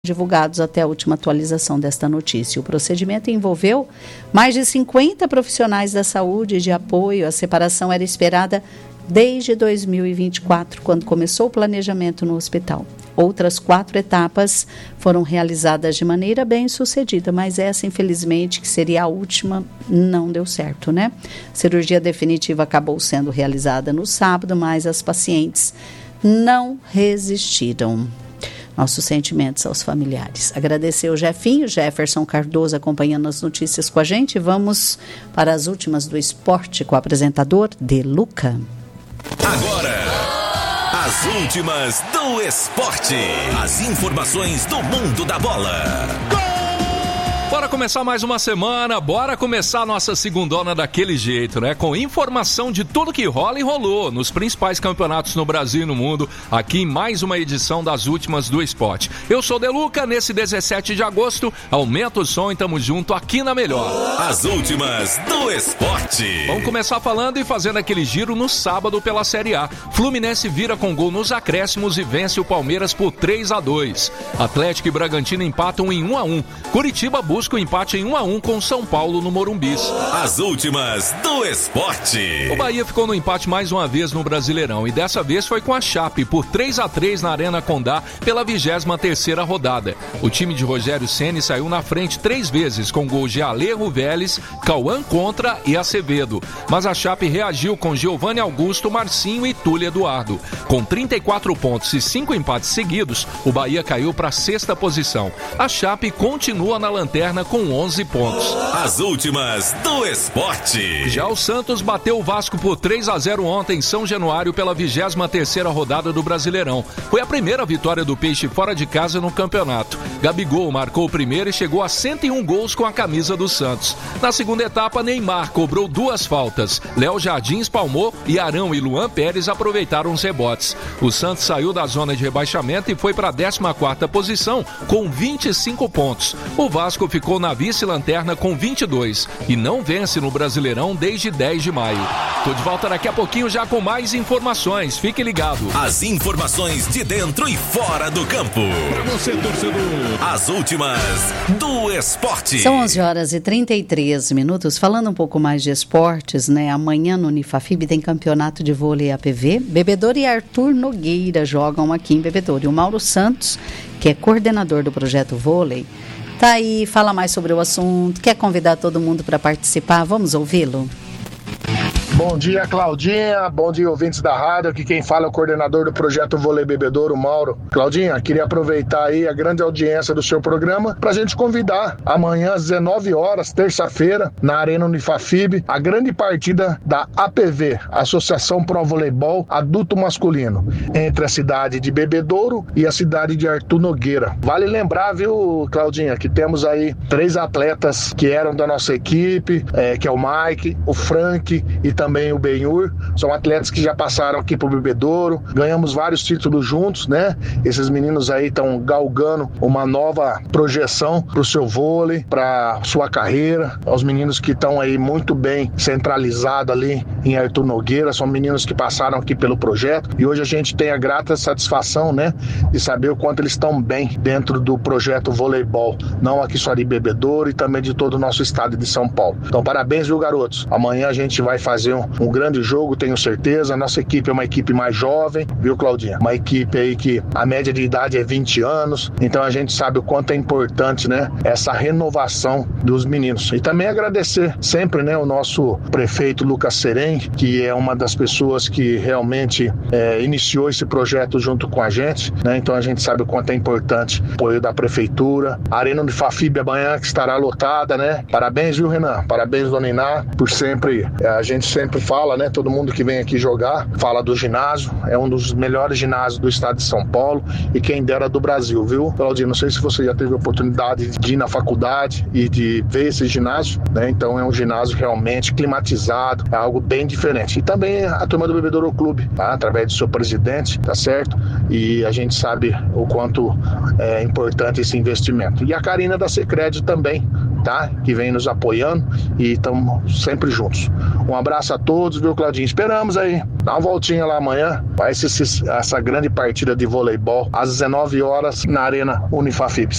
divulgados até a última atualização desta notícia. O procedimento envolveu mais de 50 profissionais da saúde de apoio. A separação era esperada desde 2024, quando começou o planejamento no hospital. Outras 4 etapas foram realizadas de maneira bem sucedida, mas essa, infelizmente, que seria a última, não deu certo, né? A cirurgia definitiva acabou sendo realizada no sábado, mas as pacientes não resistiram. Nossos sentimentos aos familiares. Agradecer o Jefferson Cardoso acompanhando as notícias com a gente. Vamos para as últimas do esporte com o apresentador Deluca. Agora, as últimas do esporte. As informações do mundo da bola. Bora começar mais uma semana, bora começar a nossa segundona daquele jeito, né? Com informação de tudo que rola e rolou nos principais campeonatos no Brasil e no mundo, aqui em mais uma edição das últimas do esporte. Eu sou o Deluca, nesse 17 de agosto, aumenta o som e tamo junto aqui na Melhor. As últimas do esporte. Vamos começar falando e fazendo aquele giro no sábado pela Série A. Fluminense vira com gol nos acréscimos e vence o Palmeiras por 3-2. Atlético e Bragantino empatam em 1-1. Curitiba busca o empate em 1-1 com São Paulo no Morumbis. As últimas do esporte. O Bahia ficou no empate mais uma vez no Brasileirão e dessa vez foi com a Chape por 3-3 na Arena Condá pela 23ª rodada. O time de Rogério Ceni saiu na frente 3 vezes com gols de Alejo Vélez, Cauã Contra e Acevedo. Mas a Chape reagiu com Giovanni Augusto, Marcinho e Túlio Eduardo. Com 34 pontos e 5 empates seguidos, o Bahia caiu para a 6ª posição. A Chape continua na lanterna com 11 pontos. As últimas do esporte. Já o Santos bateu o Vasco por 3-0 ontem em São Januário pela 23ª rodada do Brasileirão. Foi a primeira vitória do Peixe fora de casa no campeonato. Gabigol marcou o primeiro e chegou a 101 gols com a camisa do Santos. Na segunda etapa, Neymar cobrou 2 faltas. Léo Jardim espalmou e Arão e Luan Pérez aproveitaram os rebotes. O Santos saiu da zona de rebaixamento e foi para a 14ª posição com 25 pontos. O Vasco ficou na vice-lanterna com 22 e não vence no Brasileirão desde 10 de maio. Tô de volta daqui a pouquinho já com mais informações. Fique ligado. As informações de dentro e fora do campo. Para você, torcedor. As últimas do esporte. São 11h33. Falando um pouco mais de esportes, né? Amanhã no Unifafib tem campeonato de vôlei APV. Bebedouro e Arthur Nogueira jogam aqui em Bebedouro. E o Mauro Santos, que é coordenador do projeto vôlei, tá aí, fala mais sobre o assunto, quer convidar todo mundo para participar, vamos ouvi-lo? Bom dia, Claudinha, bom dia, ouvintes da rádio, aqui quem fala é o coordenador do projeto Vôlei Bebedouro, Mauro. Claudinha, queria aproveitar aí a grande audiência do seu programa pra gente convidar amanhã às 19 horas, terça-feira, na Arena Unifafib, a grande partida da APV, Associação Pro Voleibol Adulto Masculino, entre a cidade de Bebedouro e a cidade de Arthur Nogueira. Vale lembrar, viu, Claudinha, que temos aí 3 atletas que eram da nossa equipe, que é o Mike, o Frank e também o Benhur, são atletas que já passaram aqui pro Bebedouro, ganhamos vários títulos juntos, né? Esses meninos aí estão galgando uma nova projeção pro seu vôlei, pra sua carreira, os meninos que estão aí muito bem centralizados ali em Arthur Nogueira, são meninos que passaram aqui pelo projeto e hoje a gente tem a grata satisfação, né, de saber o quanto eles estão bem dentro do projeto voleibol, não aqui só de Bebedouro e também de todo o nosso estado de São Paulo. Então parabéns, viu, garotos? Amanhã a gente vai fazer um grande jogo, tenho certeza. A nossa equipe é uma equipe mais jovem, viu, Claudinha? Uma equipe aí que a média de idade é 20 anos, então a gente sabe o quanto é importante, né, essa renovação dos meninos. E também agradecer sempre, né, o nosso prefeito Lucas Serem, que é uma das pessoas que realmente iniciou esse projeto junto com a gente, né? Então a gente sabe o quanto é importante o apoio da prefeitura. A Arena Unifafib amanhã que estará lotada, né? Parabéns, viu, Renan? Parabéns, Dona Iná, por sempre, a gente sempre fala, né? Todo mundo que vem aqui jogar fala do ginásio, é um dos melhores ginásios do estado de São Paulo e quem dera do Brasil, viu? Claudinho, não sei se você já teve a oportunidade de ir na faculdade e de ver esse ginásio, né? Então é um ginásio realmente climatizado, é algo bem diferente. E também a turma do Bebedouro Clube, tá? Através do seu presidente, tá certo? E a gente sabe o quanto é importante esse investimento. E a Karina da Sicredi também, tá? Que vem nos apoiando e estamos sempre juntos. Um abraço abraço a todos, viu, Claudinho? Esperamos aí. Dá uma voltinha lá amanhã. Vai essa grande partida de voleibol às 19 horas na Arena Unifafips.